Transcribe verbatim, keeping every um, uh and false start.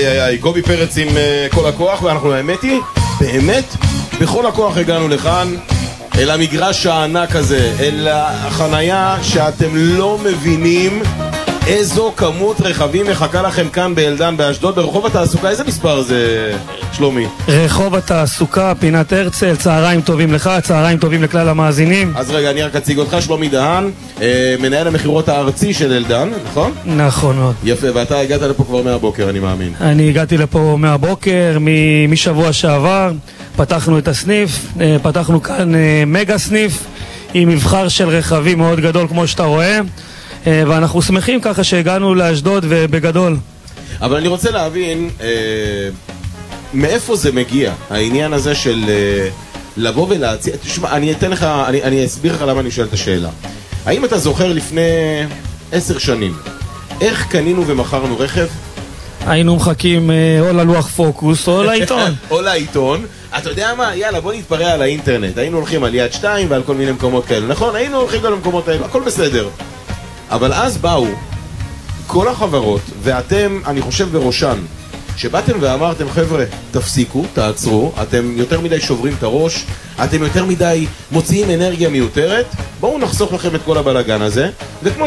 איי איי איי, קובי פרץ עם uh, כל הכוח, ואנחנו האמת היא, באמת, בכל הכוח הגענו לכאן, אל המגרש הענק הזה, אל החנייה שאתם לא מבינים איזו כמות רכבים מחכה לכם כאן באלדן באשדוד, ברחוב התעסוקה. איזה מספר זה, שלומי? רחוב התעסוקה, פינת הרצל. צהריים טובים לך, צהריים טובים לכלל המאזינים. אז רגע, אני רק אציג אותך, שלומי דהן, אה, מנהל המחירות הארצי של אלדן, נכון? נכון מאוד. יפה, ואתה הגעת לפה כבר מהבוקר, אני מאמין. אני הגעתי לפה מהבוקר, מ- משבוע שעבר, פתחנו את הסניף, אה, פתחנו כאן אה, מגה סניף, עם מבחר של רכבים מאוד גדול כמו שאתה רואה, ואנחנו שמחים ככה שהגענו לאשדוד ובגדול. אבל אני רוצה להבין אה, מאיפה זה מגיע, העניין הזה של אה, לבוא ולהציע. תשמע, אני אתן לך, אני, אני אסביר לך למה אני שואל את השאלה. האם אתה זוכר לפני עשר שנים איך קנינו ומכרנו רכב? היינו מחכים אה, או ללוח פוקוס או לעיתון. או לעיתון. אתה יודע מה? יאללה, בוא נתפרע על האינטרנט. היינו הולכים על יד שתיים ועל כל מיני מקומות כאלה. נכון, היינו הולכים גם למקומות האלה, הכל בסדר. אבל אז באו כל החברות, ואתם, אני חושב בראשן, שבאתם ואמרתם, חבר'ה, תפסיקו, תעצרו, אתם יותר מדי שוברים את הראש, אתם יותר מדי מוציאים אנרגיה מיותרת, בואו נחסוך לכם את כל הבלגן הזה, וכמו